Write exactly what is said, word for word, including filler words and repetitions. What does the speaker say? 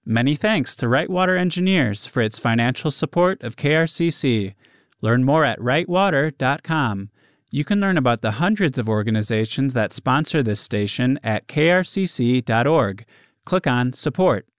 Many thanks to Right Water Engineers for its financial support of K R C C. Learn more at right water dot com. You can learn about the hundreds of organizations that sponsor this station at k r c c dot org. Click on Support.